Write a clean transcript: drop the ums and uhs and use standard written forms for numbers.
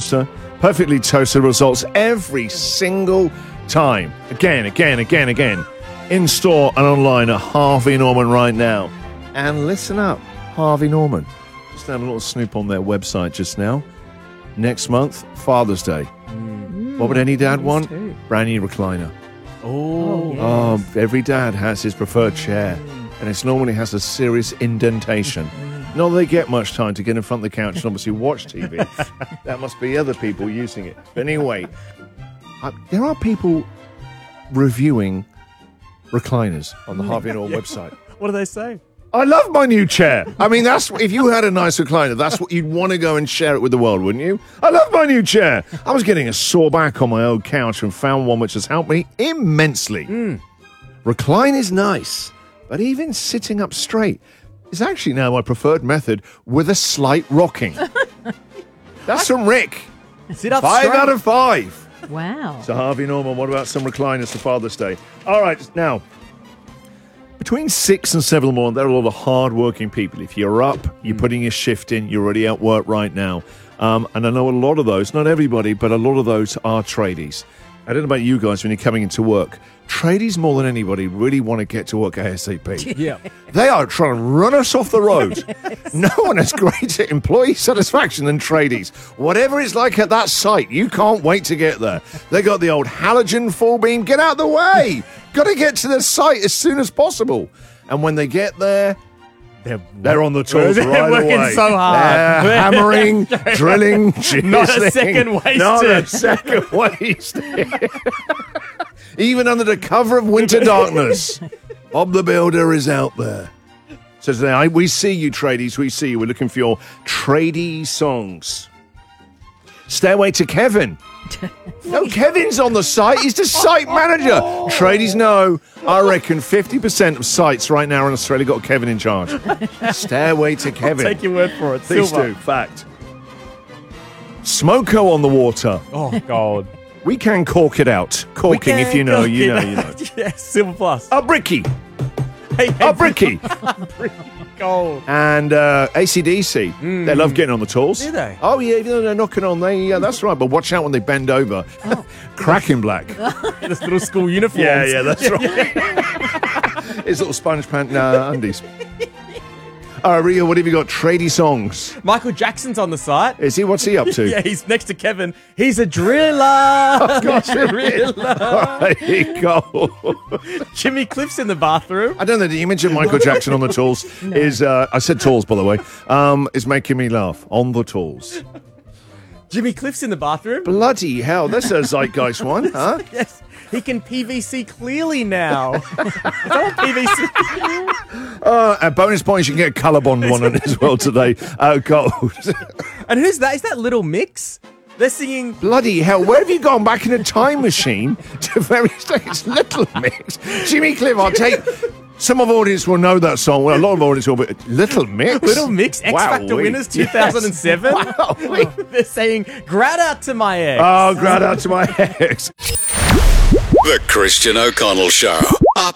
toaster. Perfectly toasted results every single time. Again. In store and online at Harvey Norman right now. And listen up, Harvey Norman. Just have a little snoop on their website just now. Next month, Father's Day. What would any dad want? Brand new recliner. Oh, Every dad has his preferred chair, and it normally has a serious indentation. Not that they get much time to get in front of the couch and obviously watch TV. That must be other people using it. But anyway, there are people reviewing recliners on the Harvey Norman website. What do they say? I love my new chair. I mean, that's if you had a nice recliner, that's what you'd want to go and share it with the world, wouldn't you? I love my new chair. I was getting a sore back on my old couch and found one which has helped me immensely. Recline is nice, but even sitting up straight is actually now my preferred method with a slight rocking. That's from Rick. Sit up 5 straight. out of 5. Wow. So Harvey Norman, what about some recliners for Father's Day? All right, now, between 6 and 7 in the morning, there are a lot of hard-working people. If you're up, you're putting your shift in, you're already at work right now. And I know a lot of those, not everybody, but a lot of those are tradies. I don't know about you guys when you're coming into work. Tradies, more than anybody, really want to get to work ASAP. Yeah. They are trying to run us off the road. No one has greater employee satisfaction than tradies. Whatever it's like at that site, you can't wait to get there. They got the old halogen full beam. Get out of the way. Got to get to the site as soon as possible. And when they get there, they're on the tools They're right working away. so hard. They're hammering, drilling, Not a chiseling. second wasted. Not a second wasted. Even under the cover of winter darkness, Bob the Builder is out there. So today, we see you, tradies. We see you. We're looking for your tradie songs. Stairway to Kevin. No, Kevin's on the site. He's the site manager. Tradies know. I reckon 50% of sites right now in Australia got Kevin in charge. Stairway to Kevin. Take your word for it. Please Silver. do. Fact. Smoko on the water. Oh, God. We can cork it out. Corking, if you know, you know, you know. Yeah, Silver Plus. A bricky. Hey, A bricky. Gold. And AC/DC. They love getting on the tools. Do they? Oh, yeah, even though they're knocking on, that's right. But watch out when they bend over. Cracking black. This little school uniforms. Yeah, that's right. His little sponge pant undies. All right, Rio, what have you got? Tradie songs. Michael Jackson's on the site. Is he? What's he up to? Yeah, he's next to Kevin. He's a driller. Gosh, driller. All right, here you go. Jimmy Cliff's in the bathroom. I don't know. The image of Michael Jackson on the tools is, I said tools, by the way, is making me laugh. On the tools. Jimmy Cliff's in the bathroom. Bloody hell. That's a zeitgeist one, huh? Yes. He can PVC clearly now. Is that PVC? At bonus points, you can get a Colorbond one as well today. Gold. And who's that? Is that Little Mix? They're singing. Bloody hell. Where have you gone back in a time machine to various days? Little Mix. Jimmy Cliff, I'll take. Some of our audience will know that song. Well, a lot of our audience will, but Little Mix? Little Mix, X Factor Wowee. winners 2007. Yes. Wowee. They're saying, "Grat out to my ex." Oh, grad out to my ex. The Christian O'Connell Show. Up